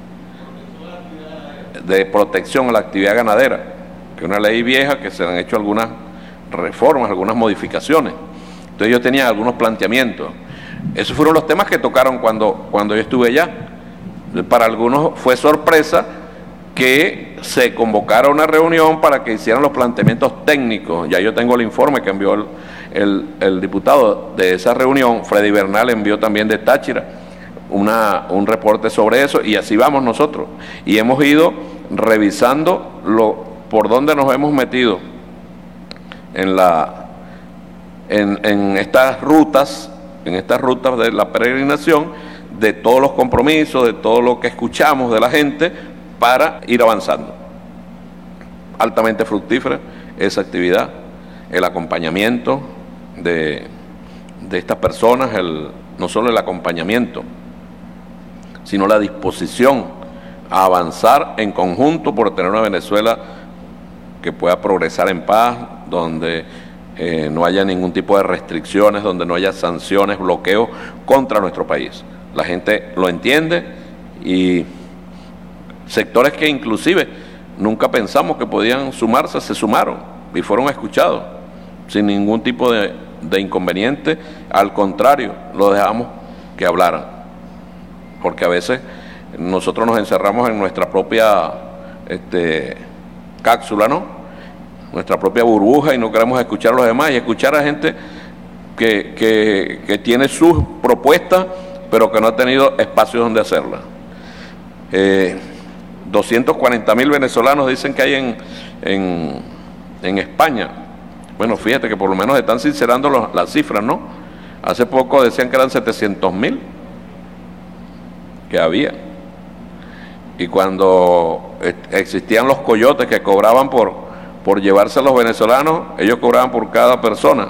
S8: de protección a la actividad ganadera, que es una ley vieja que se han hecho algunas reformas, algunas modificaciones. Entonces ellos tenían algunos planteamientos. Esos fueron los temas que tocaron cuando, cuando yo estuve allá. Para algunos fue sorpresa que se convocara una reunión para que hicieran los planteamientos técnicos. Ya yo tengo el informe que envió el, el, el diputado de esa reunión. Freddy Bernal envió también de Táchira Una, un reporte sobre eso, y así vamos nosotros, y hemos ido revisando lo, por dónde nos hemos metido en la en, en estas rutas, en estas rutas de la peregrinación, de todos los compromisos, de todo lo que escuchamos de la gente, para ir avanzando. Altamente fructífera esa actividad, el acompañamiento de, de estas personas, el, no solo el acompañamiento, sino la disposición a avanzar en conjunto por tener una Venezuela que pueda progresar en paz, donde eh, no haya ningún tipo de restricciones, donde no haya sanciones, bloqueos contra nuestro país. La gente lo entiende, y sectores que inclusive nunca pensamos que podían sumarse, se sumaron y fueron escuchados sin ningún tipo de, de inconveniente. Al contrario, lo dejamos que hablaran, porque a veces nosotros nos encerramos en nuestra propia este, cápsula, ¿no? Nuestra propia burbuja, y no queremos escuchar a los demás y escuchar a gente que, que, que tiene sus propuestas, pero que no ha tenido espacios donde hacerlas. Eh, doscientos cuarenta mil venezolanos dicen que hay en, en, en España. Bueno, fíjate que por lo menos están sincerando los, las cifras, ¿no? Hace poco decían que eran setecientos mil. que había. Y cuando existían los coyotes que cobraban por, por llevarse a los venezolanos, ellos cobraban por cada persona.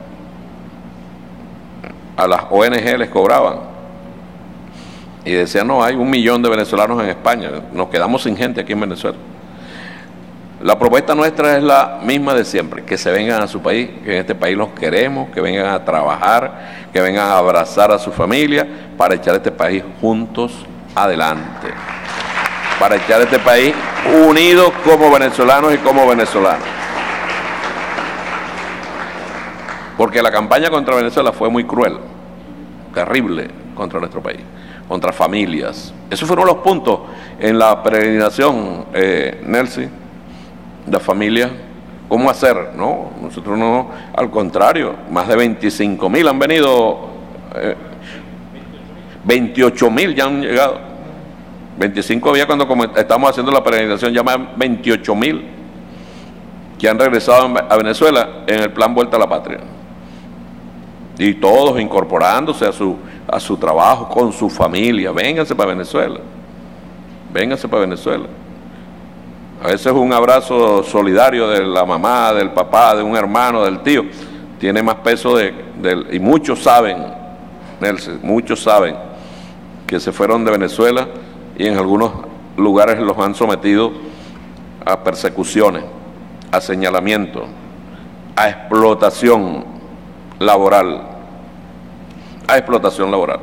S8: A las O N G les cobraban. Y decían, no, hay un millón de venezolanos en España, nos quedamos sin gente aquí en Venezuela. La propuesta nuestra es la misma de siempre, que se vengan a su país, que en este país los queremos, que vengan a trabajar, que vengan a abrazar a su familia para echar este país juntos adelante. Para echar este país unidos como venezolanos y como venezolanos. Porque la campaña contra Venezuela fue muy cruel, terrible contra nuestro país, contra familias. Esos fueron los puntos en la peregrinación, eh, Nelson, de familias. ¿Cómo hacer? No, nosotros no, al contrario, más de veinticinco mil han venido, eh, veintiocho mil ya han llegado. veinticinco había cuando estamos haciendo la peregrinación, ya más veintiocho mil que han regresado a Venezuela en el plan Vuelta a la Patria. Y todos incorporándose a su, a su trabajo, con su familia. Vénganse para Venezuela. Vénganse para Venezuela. A veces un abrazo solidario de la mamá, del papá, de un hermano, del tío, tiene más peso de, de y muchos saben, Nelson, muchos saben que se fueron de Venezuela y en algunos lugares los han sometido a persecuciones, a señalamiento, a explotación laboral, a explotación laboral.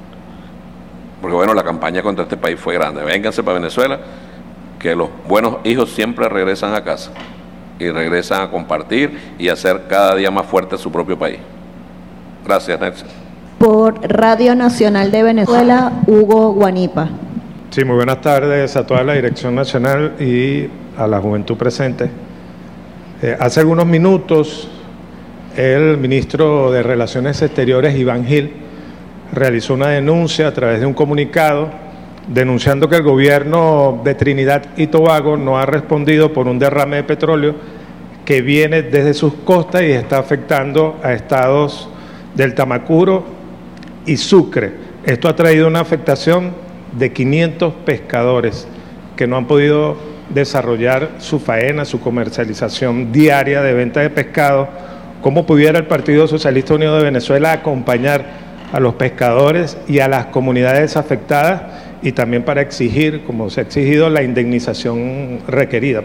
S8: Porque bueno, la campaña contra este país fue grande. Vénganse para Venezuela, que los buenos hijos siempre regresan a casa y regresan a compartir y a hacer cada día más fuerte su propio país. Gracias, Nelson.
S9: Por Radio Nacional de Venezuela, Hugo Guanipa.
S11: Sí, muy buenas tardes a toda la Dirección Nacional y a la juventud presente. Eh, hace algunos minutos, el ministro de Relaciones Exteriores, Iván Gil, realizó una denuncia a través de un comunicado denunciando que el gobierno de Trinidad y Tobago no ha respondido por un derrame de petróleo que viene desde sus costas y está afectando a estados del Tamacuro y Sucre. Esto ha traído una afectación de quinientos pescadores que no han podido desarrollar su faena, su comercialización diaria de venta de pescado. ¿Cómo pudiera el Partido Socialista Unido de Venezuela acompañar a los pescadores y a las comunidades afectadas y también para exigir, como se ha exigido, la indemnización requerida?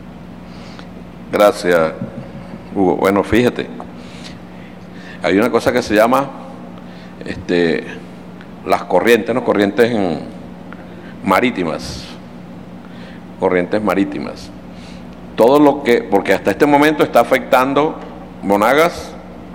S8: Gracias, Hugo. Bueno, fíjate, hay una cosa que se llama este, las corrientes, ¿no? Corrientes en, marítimas, corrientes marítimas. Todo lo que, porque hasta este momento está afectando Monagas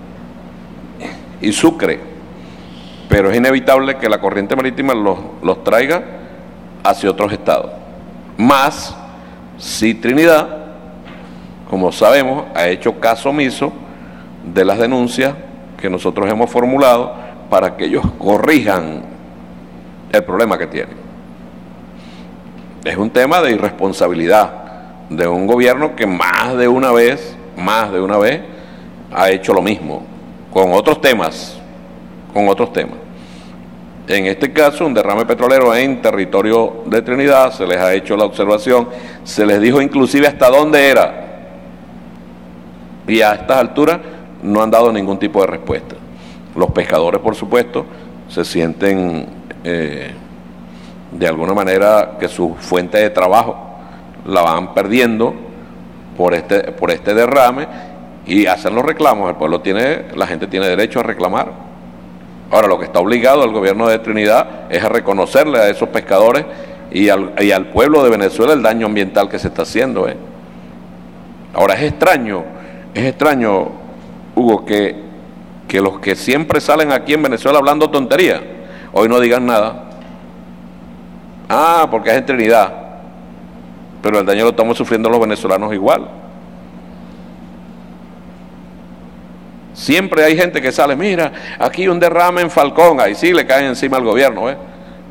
S8: y Sucre, pero es inevitable que la corriente marítima los, los traiga hacia otros estados. Más si Trinidad, como sabemos, ha hecho caso omiso de las denuncias que nosotros hemos formulado para que ellos corrijan el problema que tienen. Es un tema de irresponsabilidad de un gobierno que más de una vez, más de una vez, ha hecho lo mismo, con otros temas, con otros temas. En este caso, un derrame petrolero en territorio de Trinidad, se les ha hecho la observación, se les dijo inclusive hasta dónde era, y a estas alturas no han dado ningún tipo de respuesta. Los pescadores, por supuesto, se sienten eh, de alguna manera que su fuente de trabajo la van perdiendo por este, por este derrame, y hacen los reclamos. El pueblo tiene, la gente tiene derecho a reclamar. Ahora, lo que está obligado el gobierno de Trinidad es a reconocerle a esos pescadores y al, y al pueblo de Venezuela el daño ambiental que se está haciendo. ¿eh? Ahora, es extraño, es extraño, Hugo, que, que los que siempre salen aquí en Venezuela hablando tontería, hoy no digan nada. Ah, porque es en Trinidad, pero el daño lo estamos sufriendo los venezolanos igual. Siempre hay gente que sale, mira, aquí un derrame en Falcón, ahí sí le caen encima al gobierno, ¿eh?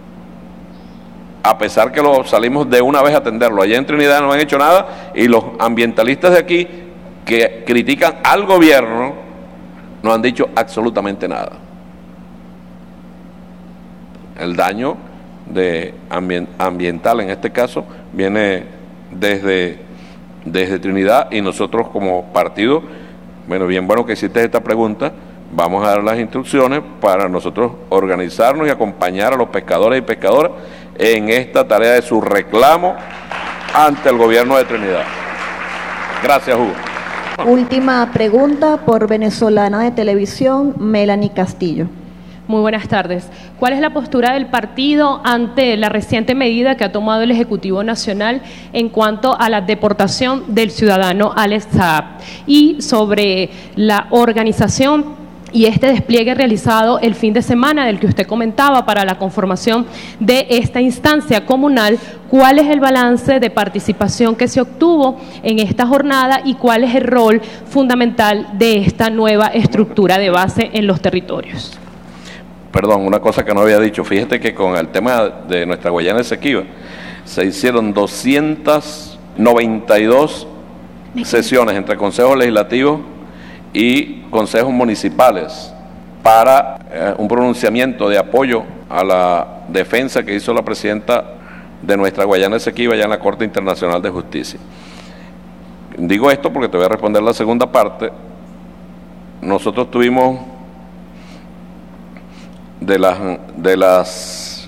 S8: A pesar que lo salimos de una vez a atenderlo. Allá en Trinidad no han hecho nada, y los ambientalistas de aquí que critican al gobierno no han dicho absolutamente nada. El daño de ambien, ambiental, en este caso, viene desde, desde Trinidad, y nosotros como partido, bueno, bien bueno que hiciste esta pregunta, vamos a dar las instrucciones para nosotros organizarnos y acompañar a los pescadores y pescadoras en esta tarea de su reclamo ante el gobierno de Trinidad. Gracias, Hugo.
S9: Última pregunta por Venezolana de Televisión, Melanie Castillo.
S12: Muy buenas tardes. ¿Cuál es la postura del partido ante la reciente medida que ha tomado el Ejecutivo Nacional en cuanto a la deportación del ciudadano Alex Saab y sobre la organización y este despliegue realizado el fin de semana del que usted comentaba para la conformación de esta instancia comunal? ¿Cuál es el balance de participación que se obtuvo en esta jornada y cuál es el rol fundamental de esta nueva estructura de base en los territorios?
S8: Perdón, una cosa que no había dicho. Fíjate que con el tema de nuestra Guayana Esequiba se hicieron doscientas noventa y dos sesiones entre consejos legislativos y consejos municipales para eh, un pronunciamiento de apoyo a la defensa que hizo la presidenta de nuestra Guayana Esequiba allá en la Corte Internacional de Justicia. Digo esto porque te voy a responder la segunda parte. Nosotros tuvimos de las, de las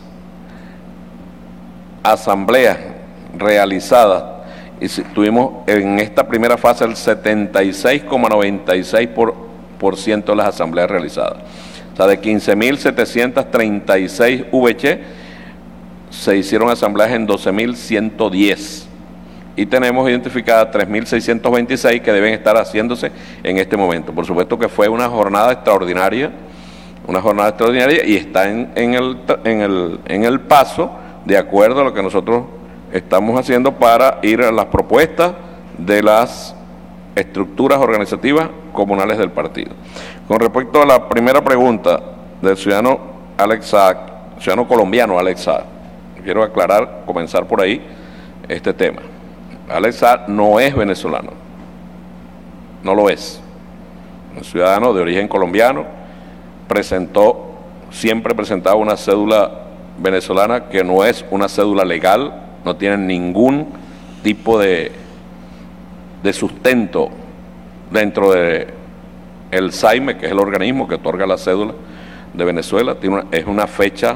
S8: asambleas realizadas, y tuvimos en esta primera fase el setenta y seis coma noventa y seis por ciento de las asambleas realizadas. O sea, de quince mil setecientos treinta y seis V H se hicieron asambleas en doce mil ciento diez y tenemos identificadas tres mil seiscientos veintiséis que deben estar haciéndose en este momento. Por supuesto que fue una jornada extraordinaria, una jornada extraordinaria y está en, en, el, en, el, en el paso de acuerdo a lo que nosotros estamos haciendo para ir a las propuestas de las estructuras organizativas comunales del partido. Con respecto a la primera pregunta del ciudadano Alex Saab, ciudadano colombiano Alex Saab, quiero aclarar, comenzar por ahí este tema. Alex Saab no es venezolano, no lo es. Un ciudadano de origen colombiano, presentó, siempre presentaba una cédula venezolana que no es una cédula legal, no tiene ningún tipo de, de sustento dentro de el S A I M E, que es el organismo que otorga la cédula de Venezuela. Tiene una, es una fecha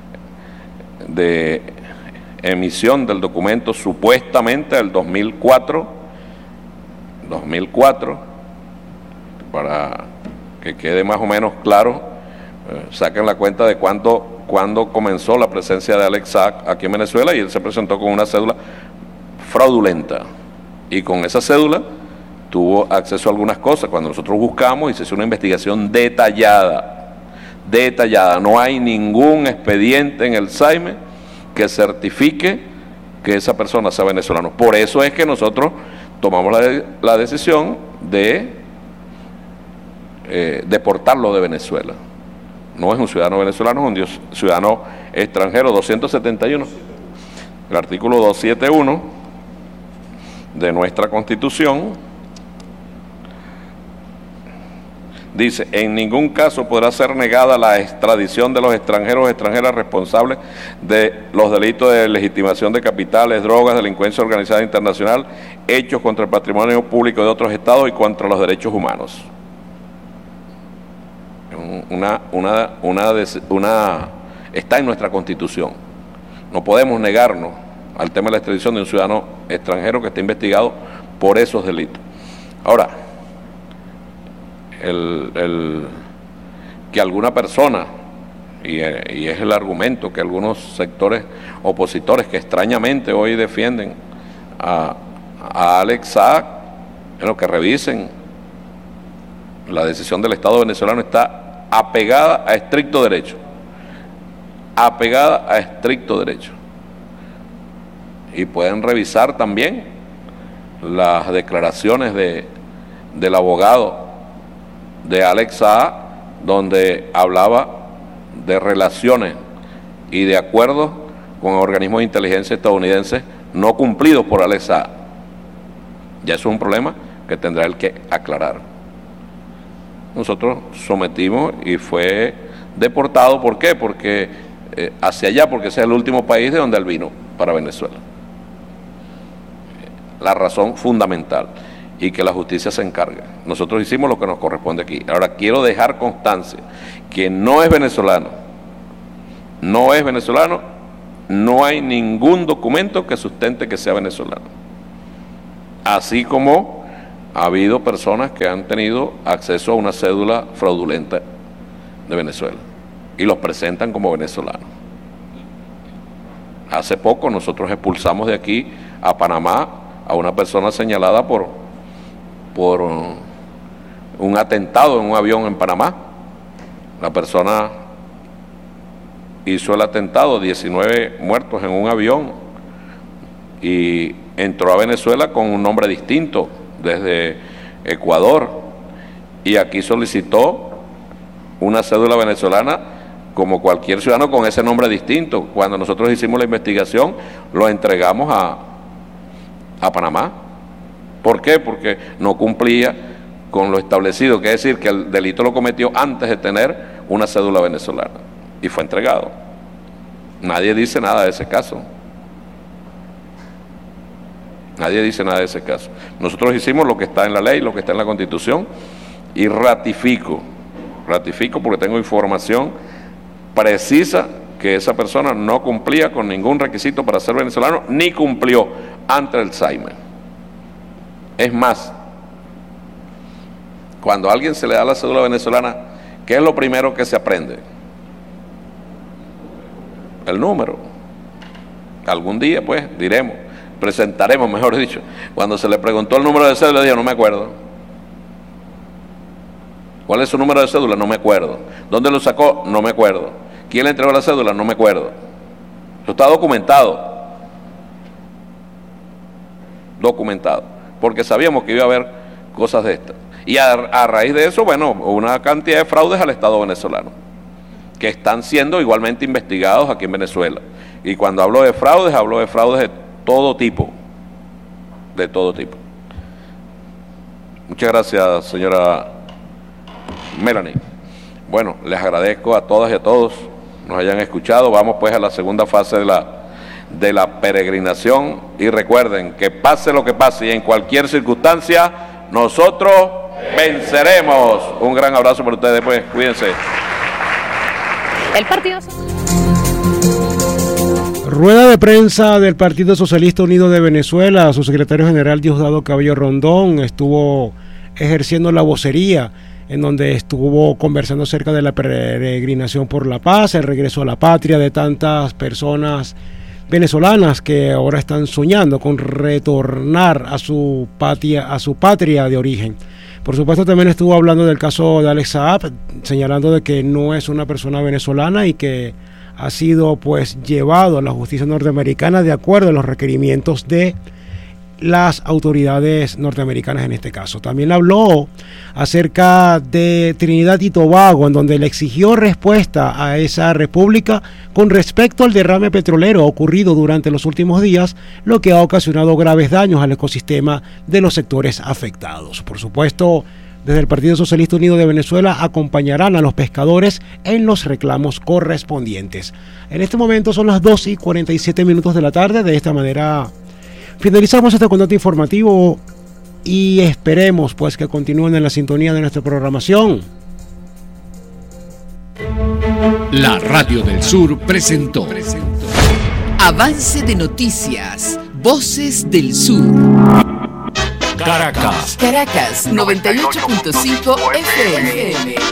S8: de emisión del documento supuestamente del dos mil cuatro, dos mil cuatro, para que quede más o menos claro, eh, saquen la cuenta de cuándo cuando comenzó la presencia de Alex Saab aquí en Venezuela, y él se presentó con una cédula fraudulenta, y con esa cédula tuvo acceso a algunas cosas. Cuando nosotros buscamos y se hizo una investigación detallada, detallada, no hay ningún expediente en el S A I M E que certifique que esa persona sea venezolano. Por eso es que nosotros tomamos la, la decisión de eh, deportarlo de Venezuela. No es un ciudadano venezolano, es un ciudadano extranjero. Doscientos setenta y uno, el artículo doscientos setenta y uno de nuestra Constitución dice: en ningún caso podrá ser negada la extradición de los extranjeros o extranjeras responsables de los delitos de legitimación de capitales, drogas, delincuencia organizada internacional, hechos contra el patrimonio público de otros estados y contra los derechos humanos. Una, una, una, una, está en nuestra Constitución. No podemos negarnos al tema de la extradición de un ciudadano extranjero que esté investigado por esos delitos. Ahora, el, el, que alguna persona, y, y es el argumento que algunos sectores opositores que extrañamente hoy defienden a, a Alex Saab, bueno, que revisen la decisión del Estado venezolano, está apegada a estricto derecho, apegada a estricto derecho. Y pueden revisar también las declaraciones de, del abogado de Alex Saab, donde hablaba de relaciones y de acuerdos con organismos de inteligencia estadounidenses no cumplidos por Alex Saab. Ya eso es un problema que tendrá él que aclarar. Nosotros sometimos y fue deportado. ¿Por qué? Porque eh, hacia allá, porque ese es el último país de donde él vino para Venezuela. La razón fundamental, y que la justicia se encargue. Nosotros hicimos lo que nos corresponde aquí. Ahora quiero dejar constancia que no es venezolano, no es venezolano, no hay ningún documento que sustente que sea venezolano. Así como ha habido personas que han tenido acceso a una cédula fraudulenta de Venezuela y los presentan como venezolanos. Hace poco nosotros expulsamos de aquí a Panamá a una persona señalada por por un atentado en un avión en Panamá. La persona hizo el atentado, diecinueve muertos en un avión, y entró a Venezuela con un nombre distinto desde Ecuador, y aquí solicitó una cédula venezolana como cualquier ciudadano con ese nombre distinto. Cuando nosotros hicimos la investigación, lo entregamos a, a Panamá. ¿Por qué? Porque no cumplía con lo establecido, que es decir, que el delito lo cometió antes de tener una cédula venezolana, y fue entregado. Nadie dice nada de ese caso. Nadie dice nada de ese caso. Nosotros hicimos lo que está en la ley, lo que está en la Constitución, y ratifico, ratifico porque tengo información precisa que esa persona no cumplía con ningún requisito para ser venezolano, ni cumplió ante el S A I M E. Es más, cuando a alguien se le da la cédula venezolana, ¿qué es lo primero que se aprende? El número. Algún día, pues, diremos, presentaremos, mejor dicho. Cuando se le preguntó el número de cédula, le dijo, no me acuerdo. ¿Cuál es su número de cédula? No me acuerdo. ¿Dónde lo sacó? No me acuerdo. ¿Quién le entregó la cédula? No me acuerdo. Eso está documentado. Documentado. Porque sabíamos que iba a haber cosas de estas. Y a, a raíz de eso, bueno, una cantidad de fraudes al Estado venezolano, que están siendo igualmente investigados aquí en Venezuela. Y cuando hablo de fraudes, hablo de fraudes de todo tipo, de todo tipo. Muchas gracias, señora Melanie. Bueno, les agradezco a todas y a todos nos hayan escuchado. Vamos pues a la segunda fase de la de la peregrinación, y recuerden que pase lo que pase y en cualquier circunstancia nosotros venceremos. Un gran abrazo para ustedes, pues cuídense.
S12: El partido
S7: Rueda de prensa del Partido Socialista Unido de Venezuela. Su secretario general Diosdado Cabello Rondón estuvo ejerciendo la vocería, en donde estuvo conversando acerca de la peregrinación por la paz, el regreso a la patria de tantas personas venezolanas que ahora están soñando con retornar a su patria, a su patria de origen. Por supuesto, también estuvo hablando del caso de Alex Saab, señalando de que no es una persona venezolana y que ha sido pues llevado a la justicia norteamericana de acuerdo a los requerimientos de las autoridades norteamericanas en este caso. También habló acerca de Trinidad y Tobago, en donde le exigió respuesta a esa república con respecto al derrame petrolero ocurrido durante los últimos días, lo que ha ocasionado graves daños al ecosistema de los sectores afectados. Por supuesto, desde el Partido Socialista Unido de Venezuela acompañarán a los pescadores en los reclamos correspondientes. En este momento son las dos y cuarenta y siete minutos de la tarde. De esta manera finalizamos este contacto informativo y esperemos pues que continúen en la sintonía de nuestra programación.
S2: La Radio del Sur presentó, presentó.
S1: Avance de noticias, Voces del Sur.
S2: Caracas.
S1: Caracas, noventa y ocho punto cinco F M.